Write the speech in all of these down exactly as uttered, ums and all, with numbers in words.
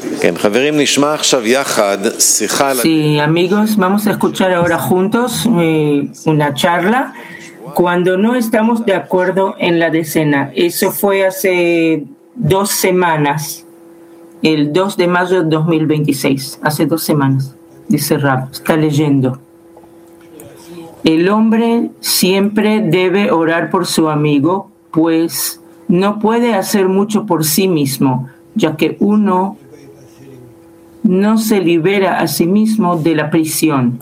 Sí, amigos, vamos a escuchar ahora juntos eh, una charla cuando no estamos de acuerdo en la decena. Eso fue hace dos semanas, el dos de mayo de dos mil veintiséis, hace dos semanas, dice Rab, está leyendo. El hombre siempre debe orar por su amigo, pues no puede hacer mucho por sí mismo, ya que uno no se libera a sí mismo de la prisión.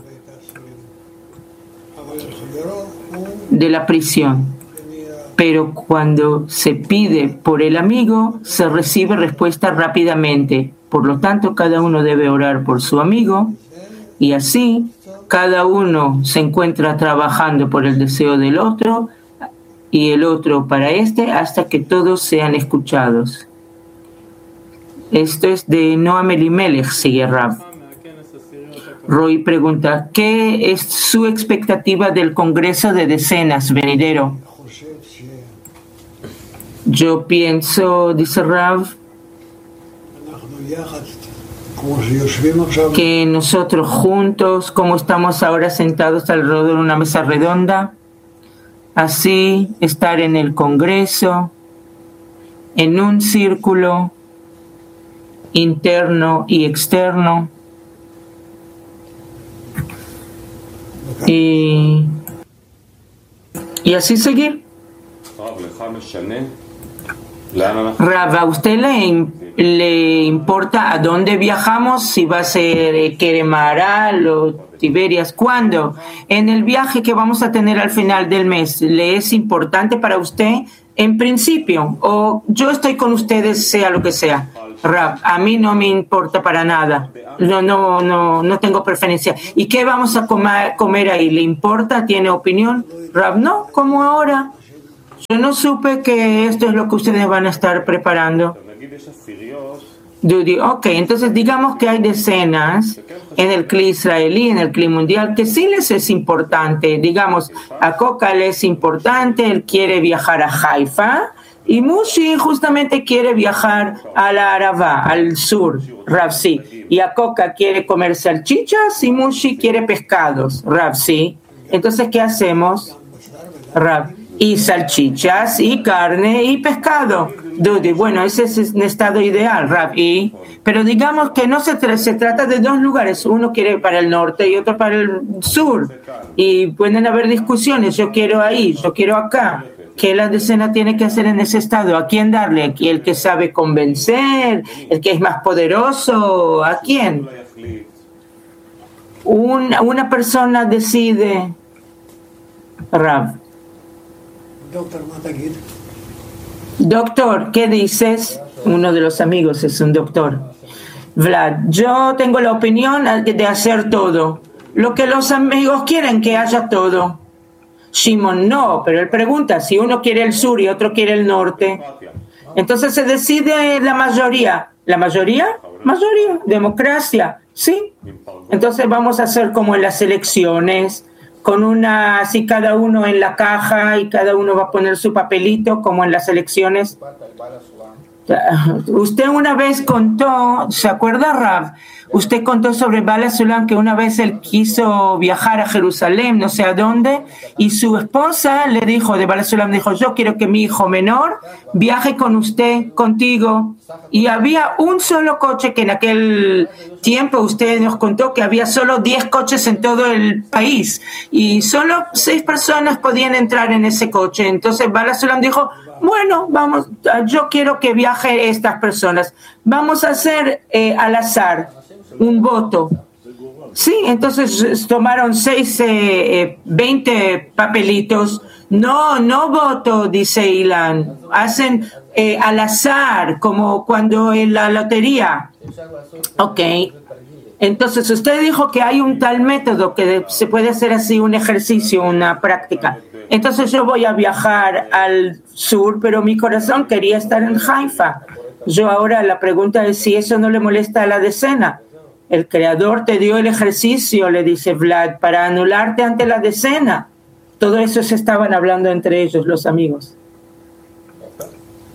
De la prisión. Pero cuando se pide por el amigo, se recibe respuesta rápidamente. Por lo tanto, cada uno debe orar por su amigo y así cada uno se encuentra trabajando por el deseo del otro y el otro para este hasta que todos sean escuchados. Esto es de Noam Elimelech, sigue Rab. Roy pregunta, ¿qué es su expectativa del Congreso de Decenas venidero? Yo pienso, dice Rab, que nosotros juntos, como estamos ahora sentados alrededor de una mesa redonda, así estar en el Congreso, en un círculo interno y externo, y, y así seguir. Rab, ¿a usted le, le importa a dónde viajamos? Si va a ser Keremaral o Tiberias, ¿cuándo? En el viaje que vamos a tener al final del mes, ¿le es importante para usted? En principio, o yo estoy con ustedes sea lo que sea. Rab, a mí no me importa para nada. No, no, no, no tengo preferencia. ¿Y qué vamos a comer, comer ahí? ¿Le importa? ¿Tiene opinión? Rab, no, como ahora. Yo no supe que esto es lo que ustedes van a estar preparando. Dudy, ok, entonces digamos que hay decenas en el cli israelí, en el cli mundial, que sí les es importante. Digamos, a Coca le es importante, él quiere viajar a Haifa, y Mushi justamente quiere viajar a la Arabá, al sur, Ravsi. Y a Coca quiere comer salchichas y Mushi quiere pescados, Ravsi. Entonces, ¿qué hacemos? Rav, y salchichas, y carne, y pescado. Dudy, bueno, ese es un estado ideal, Rav. Y, pero digamos que no se, tra- se trata de dos lugares. Uno quiere para el norte y otro para el sur. Y pueden haber discusiones. Yo quiero ahí, yo quiero acá. ¿Qué la decena tiene que hacer en ese estado? ¿A quién darle? ¿El que sabe convencer? ¿El que es más poderoso? ¿A quién? Una, una persona decide. Rav. Doctor, ¿qué dices? Uno de los amigos es un doctor. Vlad, yo tengo la opinión de hacer todo. Lo que los amigos quieren, que haya todo. Shimon, no, pero él pregunta si uno quiere el sur y otro quiere el norte. Entonces se decide la mayoría. ¿La mayoría? Mayoría. Democracia. Sí. Entonces vamos a hacer como en las elecciones, con una, así cada uno en la caja y cada uno va a poner su papelito, como en las elecciones. Usted una vez contó, ¿se acuerda, Rav? Usted contó sobre Bala Sulam que una vez él quiso viajar a Jerusalén, no sé a dónde, y su esposa le dijo, de Bala Sulam, dijo, yo quiero que mi hijo menor viaje con usted, contigo. Y había un solo coche, que en aquel tiempo usted nos contó que había solo diez coches en todo el país, y solo seis personas podían entrar en ese coche. Entonces Bala Sulam dijo, bueno, vamos, yo quiero que viajen estas personas. Vamos a hacer eh, al azar un voto. Sí, entonces tomaron seis, eh, eh, veinte papelitos. No, no voto, dice Ilan. Hacen eh, al azar, como cuando en la lotería. Ok. Entonces usted dijo que hay un tal método que se puede hacer así, un ejercicio, una práctica. Entonces yo voy a viajar al sur, pero mi corazón quería estar en Haifa. Yo ahora la pregunta es si eso no le molesta a la decena. El creador te dio el ejercicio, le dice Vlad, para anularte ante la decena. Todo eso se estaban hablando entre ellos, los amigos.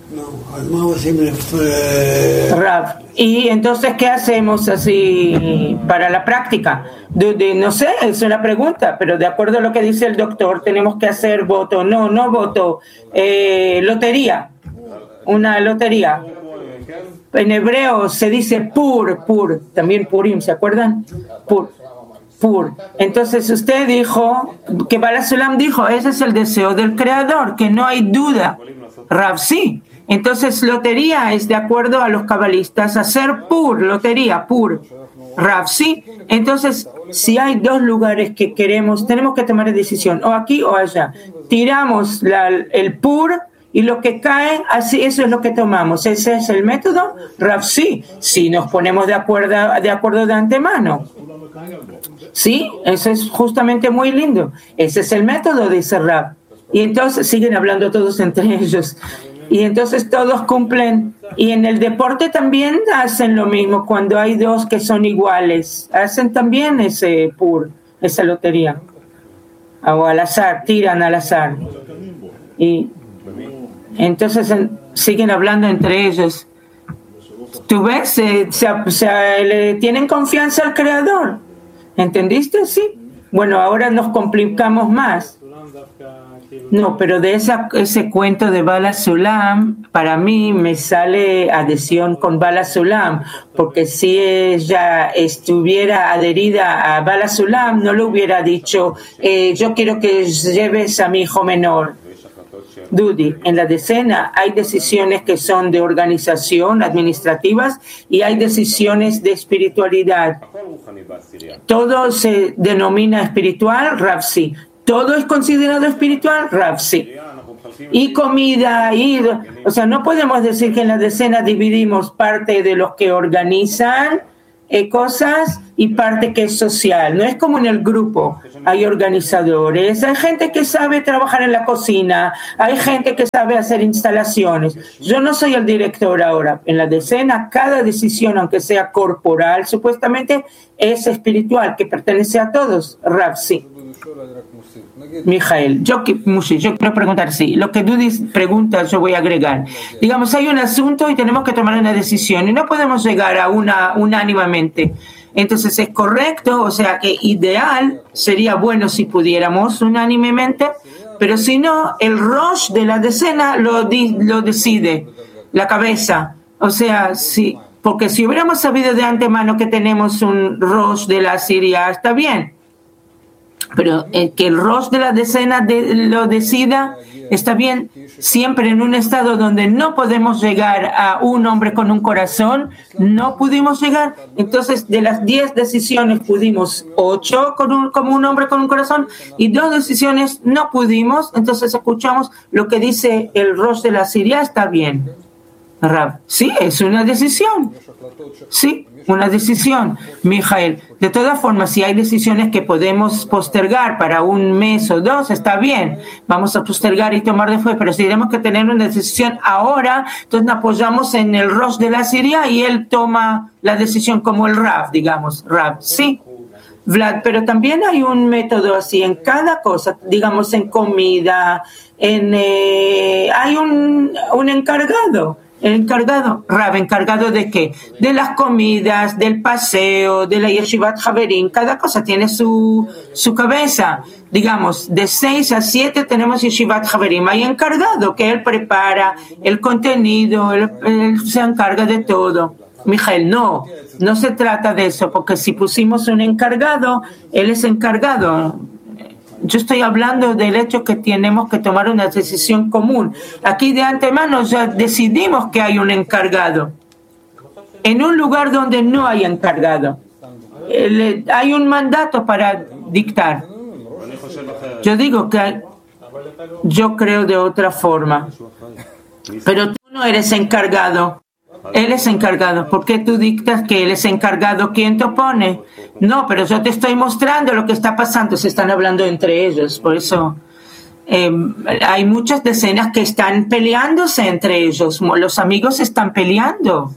Rav, y entonces, ¿qué hacemos así para la práctica? De, de, no sé, es una pregunta, pero de acuerdo a lo que dice el doctor, tenemos que hacer voto, no, no voto, eh, lotería, una lotería. En hebreo se dice pur, pur, también purim, ¿se acuerdan? Pur, pur. Entonces usted dijo, que Bala Sulam dijo, ese es el deseo del Creador, que no hay duda. Rav, sí. Entonces, lotería es de acuerdo a los cabalistas, hacer pur, lotería, pur. Rav, sí. Entonces, si hay dos lugares que queremos, tenemos que tomar decisión, o aquí o allá. Tiramos la, el pur y lo que cae, así, eso es lo que tomamos. ¿Ese es el método? Rav, sí. Si nos ponemos de acuerdo, de acuerdo de antemano. Sí, eso es justamente muy lindo. Ese es el método, dice Rav. Y entonces siguen hablando todos entre ellos. Y entonces todos cumplen. Y en el deporte también hacen lo mismo. Cuando hay dos que son iguales, hacen también ese pur, esa lotería. O al azar, tiran al azar. Y entonces en, siguen hablando entre ellos. ¿Tú ves? Se, se, se, le tienen confianza al Creador. ¿Entendiste? Sí. Bueno, ahora nos complicamos más. No, pero de esa, ese cuento de Bala Sulam, para mí me sale adhesión con Bala Sulam, porque si ella estuviera adherida a Bala Sulam, no le hubiera dicho, eh, yo quiero que lleves a mi hijo menor. Dudi, en la decena hay decisiones que son de organización, administrativas, y hay decisiones de espiritualidad. Todo se denomina espiritual, Rav, sí. ¿Todo es considerado espiritual? Rav, sí. Y comida, y, o sea, no podemos decir que en la decena dividimos parte de los que organizan eh, cosas y parte que es social. No es como en el grupo. Hay organizadores, hay gente que sabe trabajar en la cocina, hay gente que sabe hacer instalaciones. Yo no soy el director ahora. En la decena, cada decisión, aunque sea corporal, supuestamente es espiritual, que pertenece a todos. Rav, sí. Mijael, yo, yo quiero preguntar, sí, lo que tú preguntas yo voy a agregar. Digamos, hay un asunto y tenemos que tomar una decisión y no podemos llegar a una unánimemente. Entonces es correcto, o sea que ideal sería bueno si pudiéramos unánimemente, pero si no, el rosh de la decena lo, di, lo decide la cabeza. O sea, sí, porque si hubiéramos sabido de antemano que tenemos un rosh de la Siria, está bien. Pero eh, que el rosh de la decena de, lo decida, está bien, siempre en un estado donde no podemos llegar a un hombre con un corazón, no pudimos llegar. Entonces, de las diez decisiones pudimos ocho con un, como un hombre con un corazón y dos decisiones no pudimos. Entonces, escuchamos lo que dice el rosh de la Siria, está bien. Rav, sí, es una decisión. Sí, una decisión, Mijael. De todas formas, si hay decisiones que podemos postergar para un mes o dos, está bien. Vamos a postergar y tomar después, pero si tenemos que tener una decisión ahora, entonces nos apoyamos en el rosh de la Siria y él toma la decisión como el Rav, digamos. Rav, sí. Vlad, pero también hay un método así en cada cosa, digamos en comida, en eh, hay un, un encargado. El encargado, Rav, ¿encargado de qué? De las comidas, del paseo, de la Yeshivat Haverim, cada cosa tiene su, su cabeza. Digamos, de seis a siete tenemos Yeshivat Haverim, hay encargado que él prepara el contenido, él, él se encarga de todo. Mijael, no, no se trata de eso, porque si pusimos un encargado, él es encargado. Yo estoy hablando del hecho que tenemos que tomar una decisión común. Aquí de antemano ya decidimos que hay un encargado. En un lugar donde no hay encargado, hay un mandato para dictar. Yo digo que yo creo de otra forma. Pero tú no eres encargado. Él es encargado. ¿Por qué tú dictas que él es encargado? ¿Quién te opone? No, pero yo te estoy mostrando lo que está pasando. Se están hablando entre ellos. Por eso eh, hay muchas decenas que están peleándose entre ellos. Los amigos están peleando.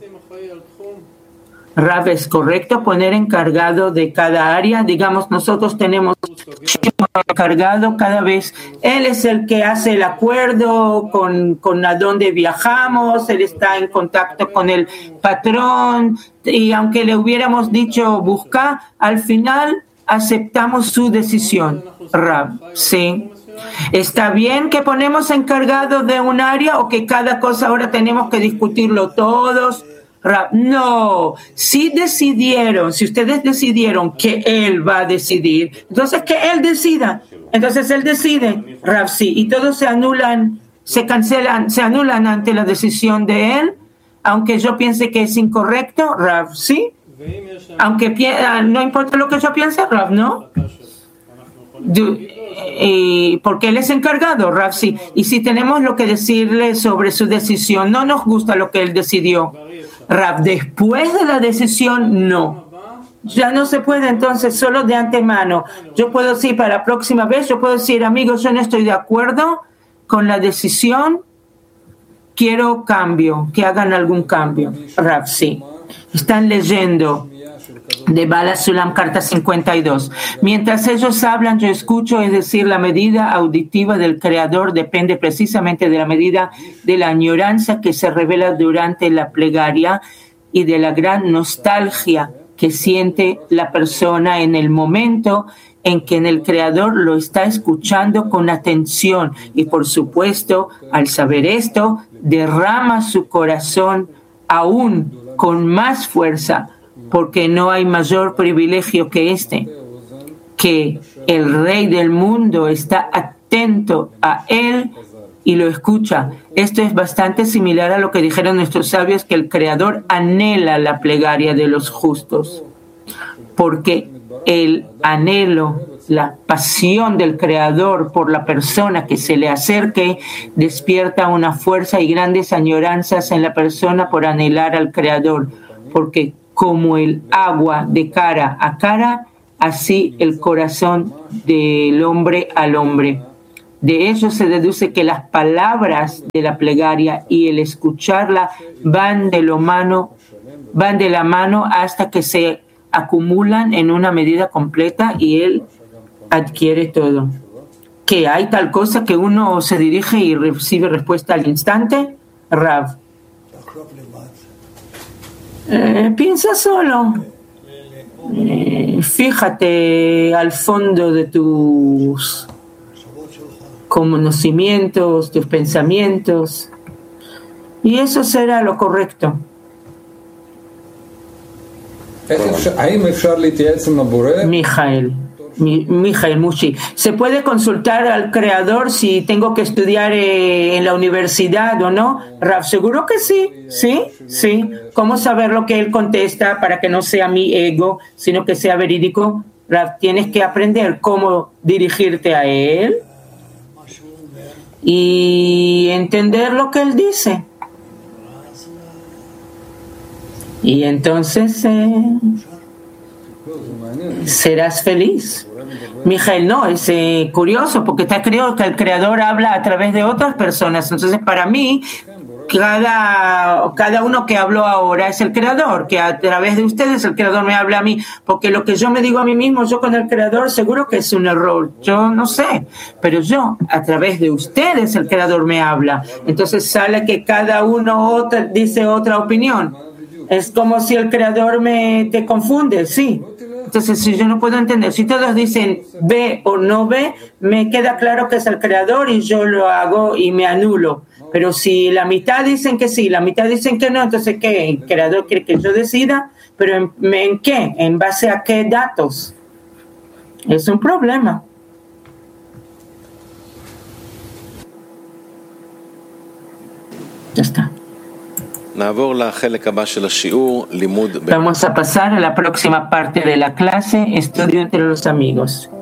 Rav, ¿es correcto poner encargado de cada área? Digamos, nosotros tenemos encargado cada vez. Él es el que hace el acuerdo con, con a dónde viajamos, él está en contacto con el patrón y aunque le hubiéramos dicho busca, al final aceptamos su decisión. Rab, sí. ¿Está bien que ponemos encargado de un área o que cada cosa ahora tenemos que discutirlo todos? Rab, no, si decidieron, si ustedes decidieron que él va a decidir, entonces que él decida, entonces él decide, Rab, sí, y todos se anulan, se cancelan, se anulan ante la decisión de él, aunque yo piense que es incorrecto, Rab, sí, aunque no importa lo que yo piense, Rab, no. Y porque él es encargado, Rab, sí. Y si tenemos lo que decirle sobre su decisión, no nos gusta lo que él decidió, Rab, después de la decisión, no. Ya no se puede, entonces, solo de antemano. Yo puedo decir para la próxima vez, yo puedo decir, amigos, yo no estoy de acuerdo con la decisión, quiero cambio, que hagan algún cambio, Rab, sí. Están leyendo de Bala Sulam, carta cincuenta y dos. Mientras ellos hablan, yo escucho, es decir, la medida auditiva del Creador depende precisamente de la medida de la añoranza que se revela durante la plegaria y de la gran nostalgia que siente la persona en el momento en que en el Creador lo está escuchando con atención. Y por supuesto, al saber esto, derrama su corazón aún con más fuerza, porque no hay mayor privilegio que este, que el Rey del mundo está atento a él y lo escucha. Esto es bastante similar a lo que dijeron nuestros sabios, que el Creador anhela la plegaria de los justos, porque el anhelo, la pasión del Creador por la persona que se le acerque, despierta una fuerza y grandes añoranzas en la persona por anhelar al Creador, porque como el agua de cara a cara, así el corazón del hombre al hombre. De ello se deduce que las palabras de la plegaria y el escucharla van de, lo mano, van de la mano hasta que se acumulan en una medida completa y él adquiere todo. ¿Que hay tal cosa que uno se dirige y recibe respuesta al instante? Rav. Eh, piensa solo. Eh, fíjate al fondo de tus conocimientos, tus pensamientos, y eso será lo correcto. Mijael, Mi, Mijael Mushi, ¿se puede consultar al Creador si tengo que estudiar eh, en la universidad o no? Rav, seguro que sí, sí, sí. ¿Cómo saber lo que él contesta para que no sea mi ego, sino que sea verídico? Rav, tienes que aprender cómo dirigirte a él y entender lo que él dice. Y entonces eh, serás feliz. Mijael, no, es eh, curioso porque está escrito que el Creador habla a través de otras personas. Entonces, para mí, cada, cada uno que habló ahora es el Creador, que a través de ustedes el Creador me habla a mí, porque lo que yo me digo a mí mismo, yo con el Creador, seguro que es un error. Yo no sé, pero yo, a través de ustedes el Creador me habla. Entonces sale que cada uno otra, dice otra opinión. Es como si el Creador me te confunde, sí. Entonces, si yo no puedo entender, si todos dicen ve o no ve, me queda claro que es el Creador y yo lo hago y me anulo. Pero si la mitad dicen que sí, la mitad dicen que no, entonces ¿qué? El Creador quiere que yo decida, pero ¿en, en qué? ¿En base a qué datos? Es un problema. Ya está. Vamos a pasar a la próxima parte de la clase, estudio entre los amigos.